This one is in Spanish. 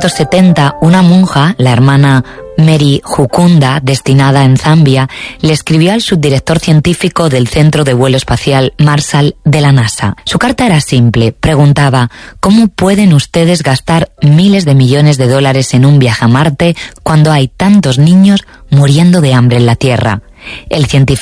1970, una monja, la hermana Mary Jukunda, destinada en Zambia, le escribió al subdirector científico del Centro de Vuelo Espacial Marshall de la NASA. Su carta era simple, preguntaba: ¿cómo pueden ustedes gastar miles de millones de dólares en un viaje a Marte cuando hay tantos niños muriendo de hambre en la Tierra? El científico